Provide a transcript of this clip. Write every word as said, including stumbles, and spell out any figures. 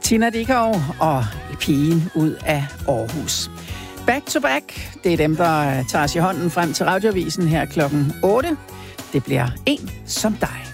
Tina Dickow og pigen ud af Aarhus. Back to back, det er dem, der tager os i hånden frem til Radioavisen her klokken otte. Det bliver En som dig.